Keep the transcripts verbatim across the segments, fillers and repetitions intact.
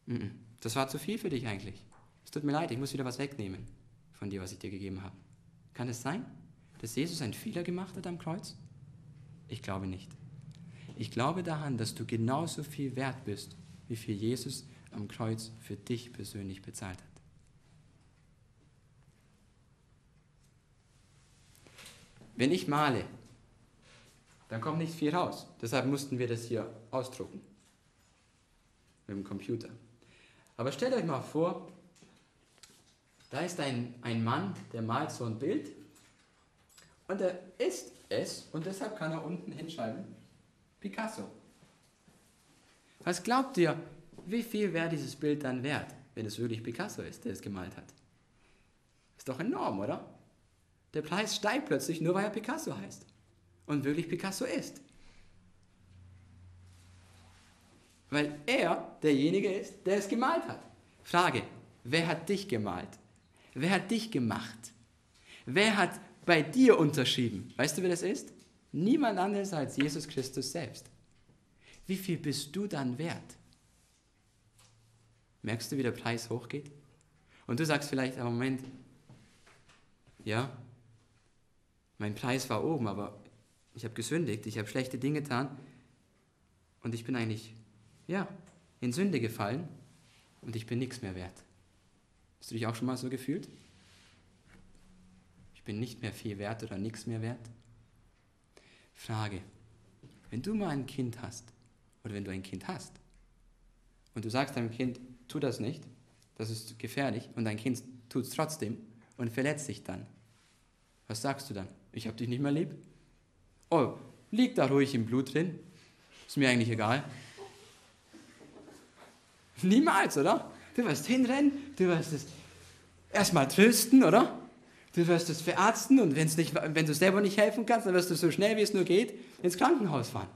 Das war zu viel für dich eigentlich. Es tut mir leid, ich muss wieder was wegnehmen von dir, was ich dir gegeben habe. Kann es sein, dass Jesus einen Fehler gemacht hat am Kreuz? Ich glaube nicht. Ich glaube daran, dass du genauso viel wert bist, wie viel Jesus am Kreuz für dich persönlich bezahlt hat. Wenn ich male, dann kommt nicht viel raus. Deshalb mussten wir das hier ausdrucken. Mit dem Computer. Aber stellt euch mal vor, da ist ein, ein Mann, der malt so ein Bild und er isst es und deshalb kann er unten hinschreiben, Picasso. Was glaubt ihr, wie viel wäre dieses Bild dann wert, wenn es wirklich Picasso ist, der es gemalt hat? Ist doch enorm, oder? Der Preis steigt plötzlich, nur weil er Picasso heißt und wirklich Picasso ist. Weil er derjenige ist, der es gemalt hat. Frage, wer hat dich gemalt? Wer hat dich gemacht? Wer hat bei dir unterschrieben? Weißt du, wer das ist? Niemand anderes als Jesus Christus selbst. Wie viel bist du dann wert? Merkst du, wie der Preis hochgeht? Und du sagst vielleicht, im Moment, ja, mein Preis war oben, aber ich habe gesündigt, ich habe schlechte Dinge getan und ich bin eigentlich, ja, in Sünde gefallen und ich bin nichts mehr wert. Hast du dich auch schon mal so gefühlt? Ich bin nicht mehr viel wert oder nichts mehr wert? Frage, wenn du mal ein Kind hast oder wenn du ein Kind hast und du sagst deinem Kind, tu das nicht, das ist gefährlich und dein Kind tut es trotzdem und verletzt sich dann, was sagst du dann? Ich habe dich nicht mehr lieb? Oh, liegt da ruhig im Blut drin? Ist mir eigentlich egal. Niemals, oder? Du wirst hinrennen, du wirst es erstmal trösten, oder? Du wirst es verarzten und wenn's nicht, wenn du selber nicht helfen kannst, dann wirst du so schnell, wie es nur geht, ins Krankenhaus fahren.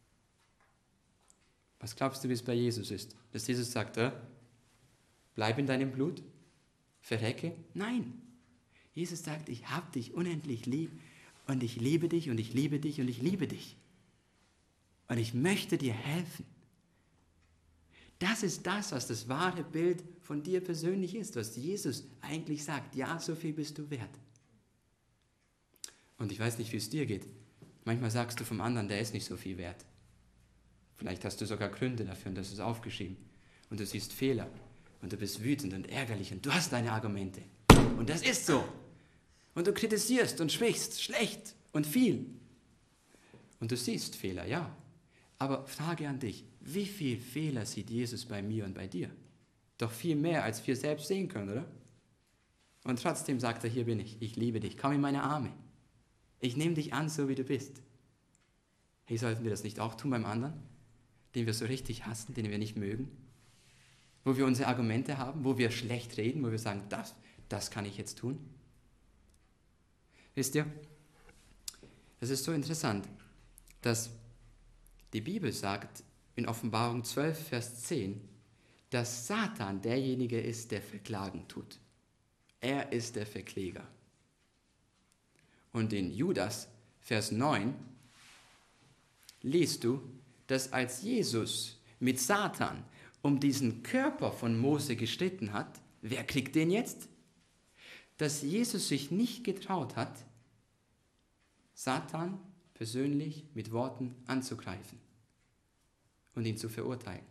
Was glaubst du, wie es bei Jesus ist? Dass Jesus sagt, äh, bleib in deinem Blut, verrecke? Nein. Jesus sagt, ich habe dich unendlich lieb und ich liebe dich und ich liebe dich und ich liebe dich. Und ich möchte dir helfen. Das ist das, was das wahre Bild von dir persönlich ist, was Jesus eigentlich sagt. Ja, so viel bist du wert. Und ich weiß nicht, wie es dir geht. Manchmal sagst du vom anderen, der ist nicht so viel wert. Vielleicht hast du sogar Gründe dafür und das ist aufgeschrieben. Und du siehst Fehler und du bist wütend und ärgerlich und du hast deine Argumente. Und das ist so. Und du kritisierst und sprichst schlecht und viel. Und du siehst Fehler, ja. Aber Frage an dich, wie viel Fehler sieht Jesus bei mir und bei dir? Doch viel mehr, als wir selbst sehen können, oder? Und trotzdem sagt er, hier bin ich, ich liebe dich, komm in meine Arme. Ich nehme dich an, so wie du bist. Hey, sollten wir das nicht auch tun beim anderen, den wir so richtig hassen, den wir nicht mögen? Wo wir unsere Argumente haben, wo wir schlecht reden, wo wir sagen, das, das kann ich jetzt tun? Wisst ihr, es ist so interessant, dass die Bibel sagt in Offenbarung zwölf, Vers zehn, dass Satan derjenige ist, der Verklagen tut. Er ist der Verkläger. Und in Judas, Vers neun, liest du, dass als Jesus mit Satan um diesen Körper von Mose gestritten hat, wer kriegt den jetzt? Dass Jesus sich nicht getraut hat, Satan persönlich mit Worten anzugreifen und ihn zu verurteilen.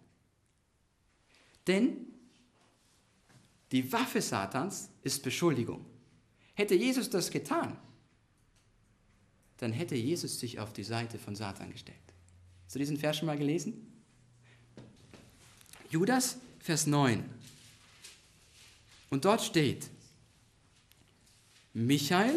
Denn die Waffe Satans ist Beschuldigung. Hätte Jesus das getan, dann hätte Jesus sich auf die Seite von Satan gestellt. Hast du diesen Vers schon mal gelesen? Judas, Vers neun. Und dort steht, Michael,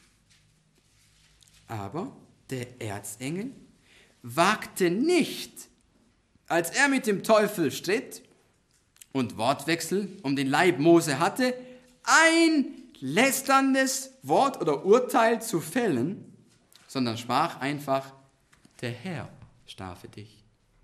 aber der Erzengel, wagte nicht, als er mit dem Teufel stritt und Wortwechsel um den Leib Mose hatte, ein lästerndes Wort oder Urteil zu fällen, sondern sprach einfach, der Herr strafe dich.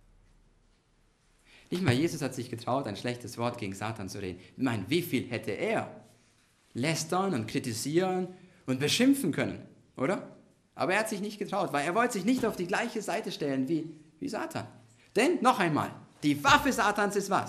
Nicht mal Jesus hat sich getraut, ein schlechtes Wort gegen Satan zu reden. Ich meine, wie viel hätte er lästern und kritisieren und beschimpfen können, oder? Aber er hat sich nicht getraut, weil er wollte sich nicht auf die gleiche Seite stellen wie, wie Satan. Denn, noch einmal, die Waffe Satans ist was?